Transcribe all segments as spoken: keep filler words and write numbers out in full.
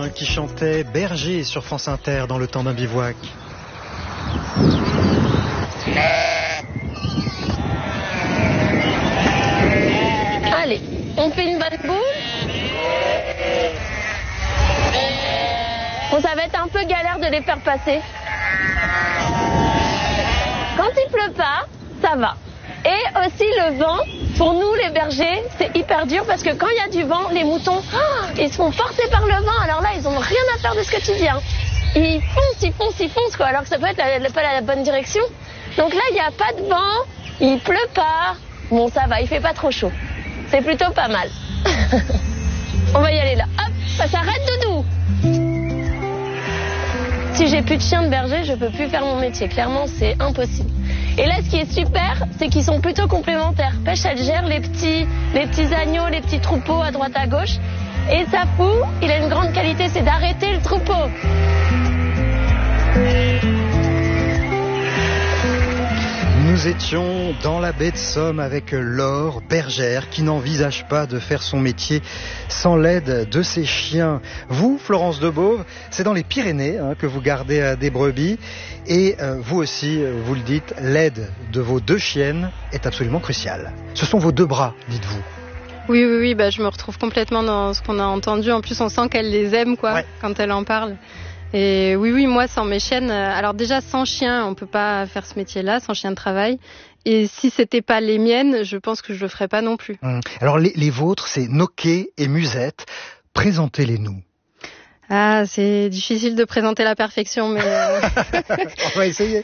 qui chantait Berger sur France Inter dans Le temps d'un bivouac. Allez, on fait une bonne boule. Bon, ça va être un peu galère de les faire passer. Quand il pleut pas, ça va. Et aussi le vent, pour nous les bergers, c'est hyper dur parce que quand il y a du vent, les moutons, oh, ils se font forcer par le vent. Alors là, ils ont rien à faire de ce que tu dis. Hein. Ils foncent, ils foncent, ils foncent, quoi. Alors que ça peut être la, pas la bonne direction. Donc là, il n'y a pas de vent, il pleut pas. Bon, ça va, il fait pas trop chaud. C'est plutôt pas mal. On va y aller là. Hop, ça s'arrête, Doudou. Si j'ai plus de chien de berger, je peux plus faire mon métier. Clairement, c'est impossible. Et là, ce qui est super, c'est qu'ils sont plutôt complémentaires. Pêche, elle gère les petits, les petits agneaux, les petits troupeaux à droite à gauche. Et Safou, il a une grande qualité, c'est d'arrêter le troupeau. Nous étions dans la baie de Somme avec Laure, bergère, qui n'envisage pas de faire son métier sans l'aide de ses chiens. Vous, Florence Debauve, c'est dans les Pyrénées hein, que vous gardez euh, des brebis. Et euh, vous aussi, euh, vous le dites, l'aide de vos deux chiennes est absolument cruciale. Ce sont vos deux bras, dites-vous. Oui, oui, oui, bah, je me retrouve complètement dans ce qu'on a entendu. En plus, on sent qu'elle les aime, quoi, ouais. Quand elle en parle. Et oui, oui, moi, sans mes chiennes, alors déjà, sans chien, on peut pas faire ce métier-là, sans chien de travail. Et si c'était pas les miennes, je pense que je le ferais pas non plus. Hum. Alors, les, les vôtres, c'est Noquet et Musette. Présentez-les-nous. Ah, c'est difficile de présenter la perfection, mais... On va essayer.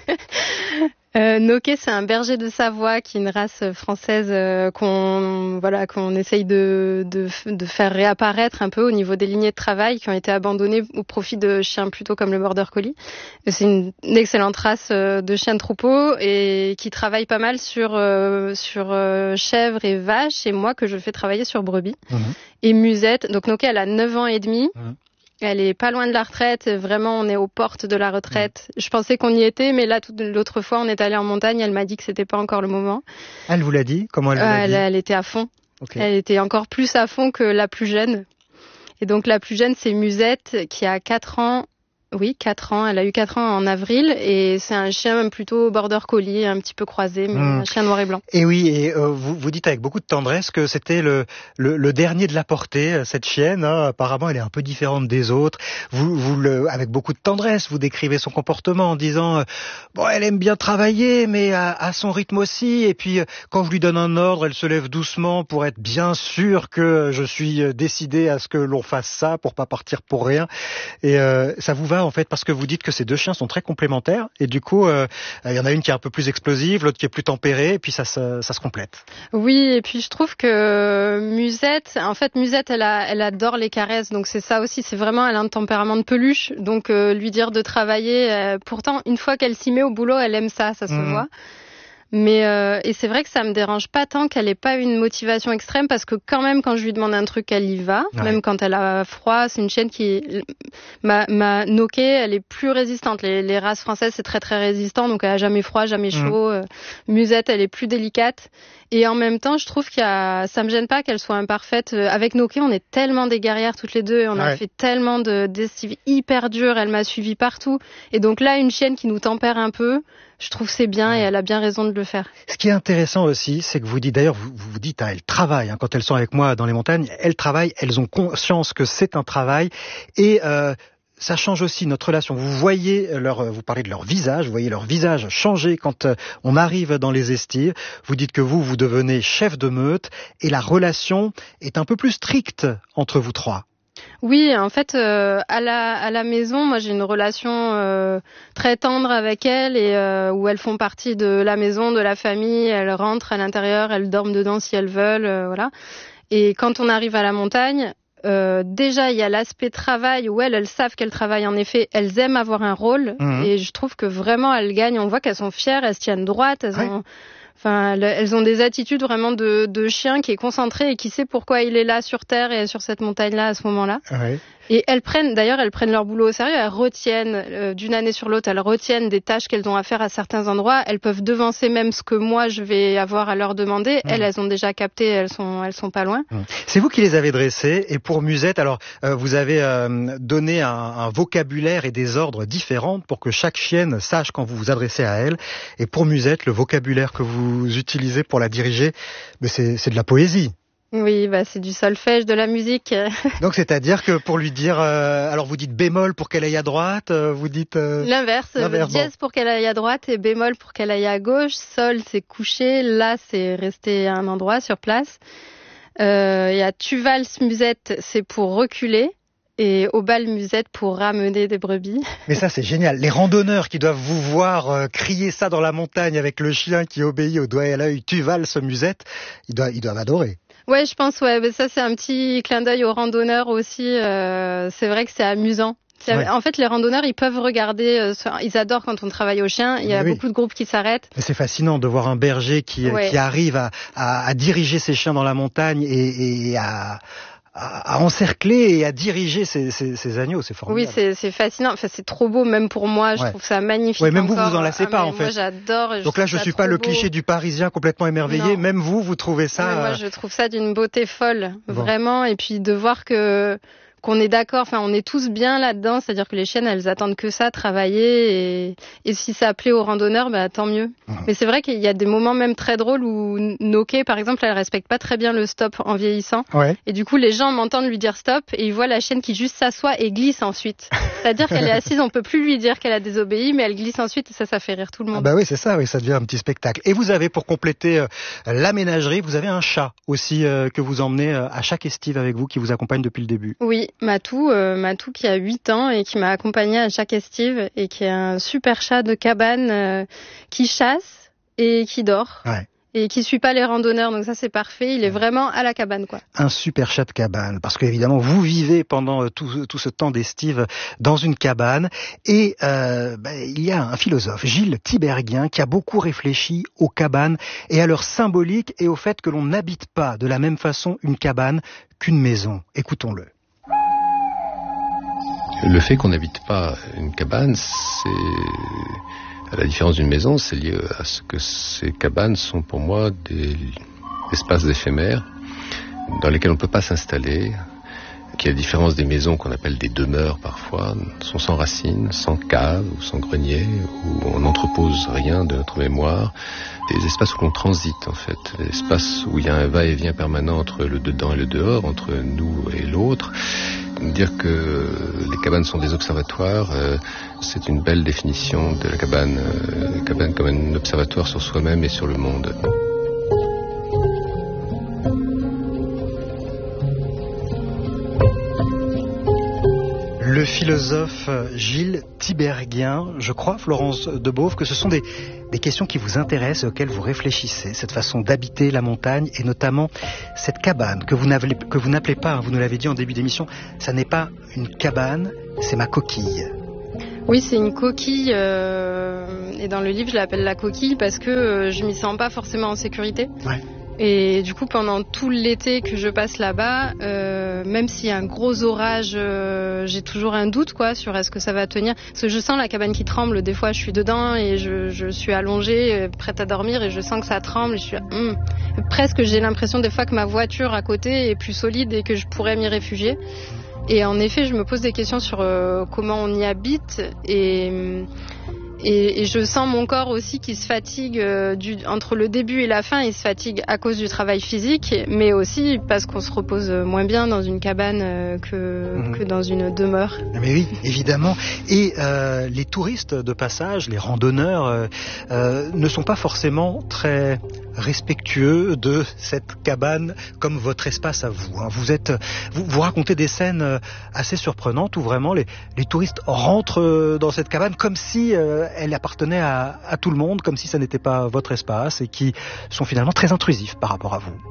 Euh, Noquet, c'est un berger de Savoie, qui est une race française euh, qu'on voilà qu'on essaye de, de de faire réapparaître un peu au niveau des lignées de travail qui ont été abandonnées au profit de chiens plutôt comme le Border Collie. C'est une, une excellente race euh, de chiens de troupeau et qui travaille pas mal sur euh, sur euh, chèvres et vaches. Et moi que je fais travailler sur brebis. Mmh. Et Musette. Donc Noquet, elle a neuf ans et demi. Mmh. Elle est pas loin de la retraite, vraiment on est aux portes de la retraite. Je pensais qu'on y était, mais là toute, l'autre fois on est allé en montagne, elle m'a dit que c'était pas encore le moment. Elle vous l'a dit? Comment elle vous l'a euh, dit? elle, elle était à fond. Okay. Elle était encore plus à fond que la plus jeune. Et donc la plus jeune c'est Musette qui a quatre ans. Oui, quatre ans. Elle a eu quatre ans en avril et c'est un chien plutôt border collie, un petit peu croisé, mais mmh. un chien noir et blanc. Et oui, et euh, vous, vous dites avec beaucoup de tendresse que c'était le, le, le dernier de la portée, cette chienne. Hein. Apparemment, elle est un peu différente des autres. Vous, vous le, avec beaucoup de tendresse, vous décrivez son comportement en disant euh, bon, elle aime bien travailler, mais à, à son rythme aussi. Et puis, quand je lui donne un ordre, elle se lève doucement pour être bien sûre que je suis décidé à ce que l'on fasse ça, pour pas partir pour rien. Et euh, ça vous va en fait, parce que vous dites que ces deux chiens sont très complémentaires et du coup, euh, il y en a une qui est un peu plus explosive, l'autre qui est plus tempérée et puis ça, ça, ça se complète. Oui, et puis je trouve que Musette, en fait Musette, elle, a, elle adore les caresses, donc c'est ça aussi, c'est vraiment, elle a un tempérament de peluche, donc euh, lui dire de travailler, euh, pourtant une fois qu'elle s'y met au boulot, elle aime ça, ça se mmh. voit. Mais euh, et c'est vrai que ça me dérange pas tant qu'elle ait pas une motivation extrême parce que quand même quand je lui demande un truc elle y va, ouais. Même quand elle a froid. C'est une chienne qui ma ma Noquet, elle est plus résistante. Les, les races françaises c'est très très résistant donc elle a jamais froid, jamais chaud. Mmh. Musette elle est plus délicate et en même temps je trouve qu'il y a ça me gêne pas qu'elle soit imparfaite. Avec Noquet on est tellement des guerrières toutes les deux, on ouais. a fait tellement de d'estives hyper dures, elle m'a suivi partout et donc là une chienne qui nous tempère un peu. Je trouve que c'est bien et elle a bien raison de le faire. Ce qui est intéressant aussi, c'est que vous dites, d'ailleurs, vous vous dites, hein, elles travaillent. Hein, quand elles sont avec moi dans les montagnes, elles travaillent, elles ont conscience que c'est un travail. Et euh, ça change aussi notre relation. Vous voyez leur, vous parlez de leur visage, vous voyez leur visage changer quand euh, on arrive dans les estives. Vous dites que vous, vous devenez chef de meute et la relation est un peu plus stricte entre vous trois. Oui, en fait, euh, à la à la maison, moi j'ai une relation euh, très tendre avec elles et euh, où elles font partie de la maison, de la famille. Elles rentrent à l'intérieur, elles dorment dedans si elles veulent, euh, voilà. Et quand on arrive à la montagne, euh, déjà il y a l'aspect travail où elles, elles savent qu'elles travaillent. En effet, elles aiment avoir un rôle mmh. et je trouve que vraiment elles gagnent. On voit qu'elles sont fières, elles se tiennent droites, elles ouais. ont Enfin, elles ont des attitudes vraiment de, de chien qui est concentré et qui sait pourquoi il est là sur Terre et sur cette montagne-là à ce moment-là. Ouais. Et elles prennent, d'ailleurs, elles prennent leur boulot au sérieux. Elles retiennent, euh, d'une année sur l'autre, elles retiennent des tâches qu'elles ont à faire à certains endroits. Elles peuvent devancer même ce que moi je vais avoir à leur demander. Mmh. Elles, elles ont déjà capté, elles sont, elles sont pas loin. Mmh. C'est vous qui les avez dressées. Et pour Musette, alors, euh, vous avez euh, donné un, un vocabulaire et des ordres différents pour que chaque chienne sache quand vous vous adressez à elle. Et pour Musette, le vocabulaire que vous utilisez pour la diriger, mais c'est, c'est de la poésie. Oui, bah c'est du solfège, de la musique. Donc c'est-à-dire que pour lui dire, euh, alors vous dites bémol pour qu'elle aille à droite, euh, vous dites euh, l'inverse, l'inverse dièse bon. pour qu'elle aille à droite et bémol pour qu'elle aille à gauche. Sol c'est coucher, la c'est rester à un endroit sur place. Euh, il y a tu valses musette, c'est pour reculer. Et au bal musette pour ramener des brebis. Mais ça c'est génial. Les randonneurs qui doivent vous voir euh, crier ça dans la montagne avec le chien qui obéit au doigt et à l'œil, tu valses musette, ils doivent, ils doivent adorer. Ouais, je pense, ouais, mais ça c'est un petit clin d'œil aux randonneurs aussi. Euh, c'est vrai que c'est amusant. C'est, ouais. En fait, les randonneurs, ils peuvent regarder, euh, ils adorent quand on travaille au chien. Il y a oui. beaucoup de groupes qui s'arrêtent. Mais c'est fascinant de voir un berger qui, ouais. qui arrive à, à, à diriger ses chiens dans la montagne et, et à... à encercler et à diriger ces, ces, ces agneaux, c'est formidable. Oui, c'est, c'est fascinant. Enfin, c'est trop beau, même pour moi. Je ouais. trouve ça magnifique. Ouais, même encore. vous, vous en lassez ah, pas, en fait. Moi, j'adore. Et je Donc là, je suis pas le beau. cliché du Parisien complètement émerveillé. Non. Même vous, vous trouvez ça. Ouais, moi, je trouve ça d'une beauté folle, bon. vraiment. Et puis de voir que qu'on est d'accord, enfin on est tous bien là-dedans, c'est-à-dire que les chiennes elles attendent que ça, travailler et, et si ça plaît aux randonneurs, bah tant mieux. Mmh. Mais c'est vrai qu'il y a des moments même très drôles où Noké par exemple elle respecte pas très bien le stop en vieillissant ouais. et du coup les gens m'entendent lui dire stop et ils voient la chienne qui juste s'assoit et glisse ensuite. C'est-à-dire qu'elle est assise, on peut plus lui dire qu'elle a désobéi mais elle glisse ensuite et ça ça fait rire tout le monde. Ah bah oui c'est ça, oui ça devient un petit spectacle. Et vous avez pour compléter euh, la ménagerie, vous avez un chat aussi euh, que vous emmenez euh, à chaque estive avec vous qui vous accompagne depuis le début. Oui, Matou. Euh, Matou qui a huit ans et qui m'a accompagnée à chaque estive et qui est un super chat de cabane euh, qui chasse et qui dort. Ouais. Et qui suit pas les randonneurs, donc ça c'est parfait. Il est vraiment à la cabane, quoi. Un super chat de cabane, parce qu'évidemment vous vivez pendant tout, tout ce temps d'estive dans une cabane, et euh, bah, il y a un philosophe, Gilles Tiberghien, qui a beaucoup réfléchi aux cabanes et à leur symbolique et au fait que l'on n'habite pas de la même façon une cabane qu'une maison. Écoutons-le. Le fait qu'on n'habite pas une cabane, c'est... À la différence d'une maison, c'est lié à ce que ces cabanes sont pour moi des espaces éphémères dans lesquels on ne peut pas s'installer, qui à la différence des maisons qu'on appelle des demeures parfois, sont sans racines, sans cave ou sans grenier, où on n'entrepose rien de notre mémoire, des espaces où l'on transite en fait, des espaces où il y a un va-et-vient permanent entre le dedans et le dehors, entre nous et l'autre. Dire que les cabanes sont des observatoires, euh, c'est une belle définition de la cabane, euh, cabane comme un observatoire sur soi-même et sur le monde. Le philosophe Gilles Tiberghien, je crois, Florence Debauve, que ce sont des, des questions qui vous intéressent et auxquelles vous réfléchissez, cette façon d'habiter la montagne et notamment cette cabane que vous n'appelez, que vous n'appelez pas, hein, vous nous l'avez dit en début d'émission, ça n'est pas une cabane, c'est ma coquille. Oui, c'est une coquille euh, et dans le livre je l'appelle la coquille parce que euh, je m'y sens pas forcément en sécurité. Ouais. Et du coup, pendant tout l'été que je passe là-bas, euh, même s'il y a un gros orage, euh, j'ai toujours un doute quoi sur est-ce que ça va tenir. Parce que je sens la cabane qui tremble. Des fois, je suis dedans et je, je suis allongée, prête à dormir, et je sens que ça tremble. Et je suis hum. Presque, j'ai l'impression des fois que ma voiture à côté est plus solide et que je pourrais m'y réfugier. Et en effet, je me pose des questions sur euh, comment on y habite et Et, et je sens mon corps aussi qui se fatigue euh, du, entre le début et la fin. Il se fatigue à cause du travail physique, mais aussi parce qu'on se repose moins bien dans une cabane euh, que, mmh. que dans une demeure. Mais oui, évidemment. Et euh, les touristes de passage, les randonneurs, euh, euh, ne sont pas forcément très respectueux de cette cabane comme votre espace à vous. Hein. Vous êtes, vous, vous racontez des scènes assez surprenantes où vraiment les, les touristes rentrent dans cette cabane comme si euh, elle appartenait à, à tout le monde, comme si ça n'était pas votre espace et qui sont finalement très intrusifs par rapport à vous.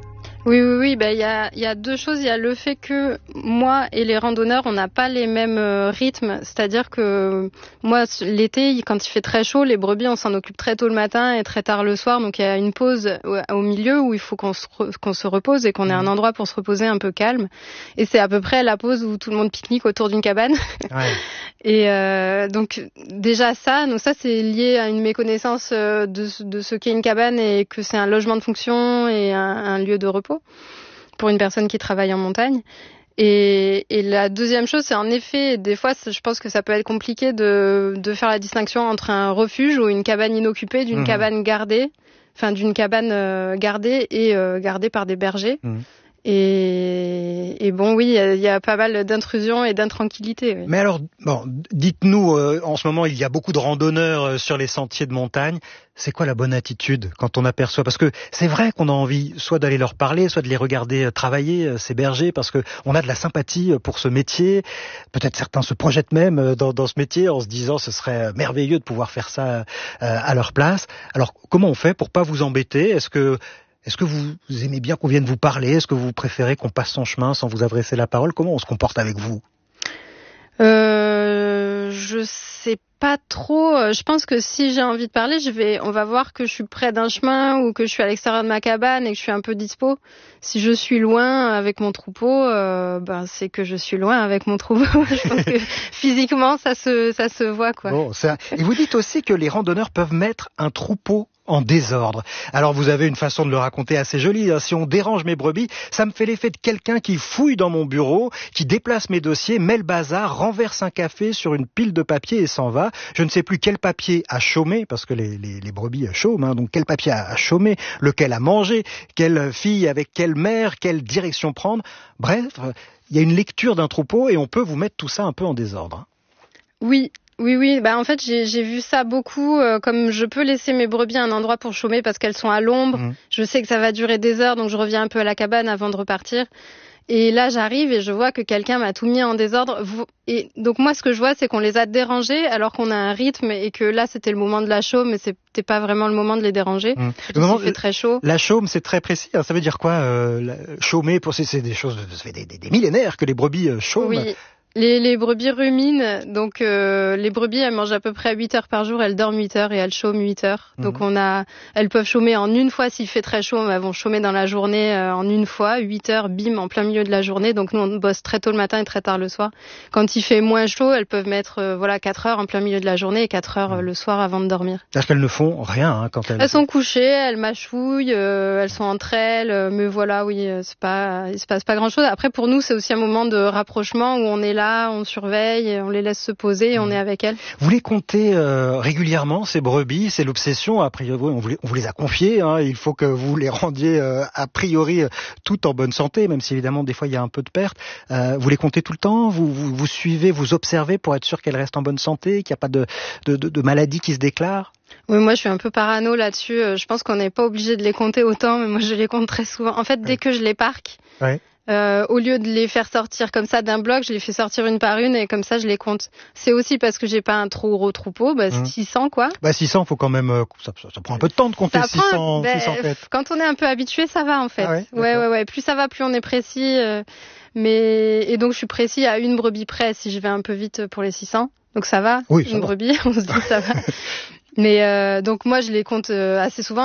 Oui, oui, oui. Ben, il y a, il y a deux choses. Il y a le fait que moi et les randonneurs, on n'a pas les mêmes euh, rythmes. C'est-à-dire que moi, l'été, quand il fait très chaud, les brebis, on s'en occupe très tôt le matin et très tard le soir. Donc, il y a une pause au, au milieu où il faut qu'on se, re, qu'on se repose et qu'on ait un endroit pour se reposer un peu calme. Et c'est à peu près la pause où tout le monde pique-nique autour d'une cabane. Ouais. Et euh, donc, déjà ça, donc ça, c'est lié à une méconnaissance de, de ce qu'est une cabane et que c'est un logement de fonction et un, un lieu de repos pour une personne qui travaille en montagne. Et, et la deuxième chose, c'est en effet, des fois, je pense que ça peut être compliqué de, de faire la distinction entre un refuge ou une cabane inoccupée d'une mmh. cabane gardée, enfin d'une cabane euh, gardée et euh, gardée par des bergers. Mmh. Et, et bon, oui, il y, y a pas mal d'intrusions et d'intranquillité. Oui. Mais alors, bon, dites-nous, euh, en ce moment, il y a beaucoup de randonneurs euh, sur les sentiers de montagne. C'est quoi la bonne attitude quand on aperçoit ? Parce que c'est vrai qu'on a envie soit d'aller leur parler, soit de les regarder travailler, euh, ces bergers, parce que on a de la sympathie pour ce métier. Peut-être certains se projettent même dans, dans ce métier en se disant ce serait merveilleux de pouvoir faire ça euh, à leur place. Alors, comment on fait pour pas vous embêter ? Est-ce que Est-ce que vous aimez bien qu'on vienne vous parler ? Est-ce que vous préférez qu'on passe son chemin sans vous adresser la parole ? Comment on se comporte avec vous ? Euh, je sais pas trop. Je pense que si j'ai envie de parler, je vais, on va voir que je suis près d'un chemin ou que je suis à l'extérieur de ma cabane et que je suis un peu dispo. Si je suis loin avec mon troupeau, euh, ben c'est que je suis loin avec mon troupeau. Je pense que physiquement, ça se, ça se voit, quoi. Bon, ça... Et vous dites aussi que les randonneurs peuvent mettre un troupeau en désordre. Alors vous avez une façon de le raconter assez jolie. Hein. Si on dérange mes brebis, ça me fait l'effet de quelqu'un qui fouille dans mon bureau, qui déplace mes dossiers, met le bazar, renverse un café sur une pile de papier et s'en va. Je ne sais plus quel papier a chômé, parce que les, les, les brebis chôment, hein, donc quel papier a chômé, lequel a mangé, quelle fille avec quelle mère, quelle direction prendre. Bref, il y a une lecture d'un troupeau et on peut vous mettre tout ça un peu en désordre. Oui. Oui, oui. Bah en fait, j'ai, j'ai vu ça beaucoup. Euh, comme je peux laisser mes brebis à un endroit pour chômer parce qu'elles sont à l'ombre, mmh. je sais que ça va durer des heures, donc je reviens un peu à la cabane avant de repartir. Et là, j'arrive et je vois que quelqu'un m'a tout mis en désordre. Et donc moi, ce que je vois, c'est qu'on les a dérangés alors qu'on a un rythme et que là, c'était le moment de la chaume, mais c'était pas vraiment le moment de les déranger. Mmh. Le moment, il fait très chaud. La chaume, c'est très précis. Ça veut dire quoi euh, chômer pour c'est, c'est des choses, ça fait des, des, des millénaires que les brebis euh, chôment. Oui. Les, les brebis ruminent, donc euh, les brebis elles mangent à peu près huit heures par jour, elles dorment huit heures et elles chôment huit heures. Mmh. Donc on a, elles peuvent chômer en une fois s'il fait très chaud, elles vont chômer dans la journée euh, en une fois, huit heures, bim, en plein milieu de la journée. Donc nous on bosse très tôt le matin et très tard le soir. Quand il fait moins chaud, elles peuvent mettre euh, voilà quatre heures en plein milieu de la journée et quatre heures mmh. euh, le soir avant de dormir. C'est-à-dire qu'elles ne font rien hein, quand elles... Elles sont couchées, elles mâchouillent, euh, elles sont entre elles, euh, mais voilà, oui, euh, c'est pas, il se passe pas grand-chose. Après pour nous c'est aussi un moment de rapprochement où on est là, on surveille. On les laisse se poser et on est avec elles. Vous les comptez euh, régulièrement, ces brebis, c'est l'obsession, a priori, on vous les, on vous les a confiées, hein, il faut que vous les rendiez euh, a priori euh, toutes en bonne santé, même si évidemment des fois il y a un peu de perte. Euh, vous les comptez tout le temps, vous, vous, vous suivez, vous observez pour être sûr qu'elles restent en bonne santé, qu'il n'y a pas de, de, de, de maladie qui se déclare? Oui, moi je suis un peu parano là-dessus, je pense qu'on n'est pas obligé de les compter autant, mais moi je les compte très souvent. En fait, dès ouais. que je les parque... Ouais. Euh, au lieu de les faire sortir comme ça d'un bloc, je les fais sortir une par une et comme ça je les compte. C'est aussi parce que j'ai pas un trop gros troupeau, bah mmh. six cents quoi. Bah six cents, faut quand même, ça, ça, ça prend un peu de temps de compter six cents, bah, six cents têtes. Quand on est un peu habitué, ça va en fait. Ah ouais, ouais, ouais, ouais. Plus ça va, plus on est précis. Euh, mais et donc je suis précis à une brebis près si je vais un peu vite pour les six cents. Donc ça va. Oui, une ça brebis, va. On se dit ça va. Mais euh, donc moi je les compte euh, assez souvent.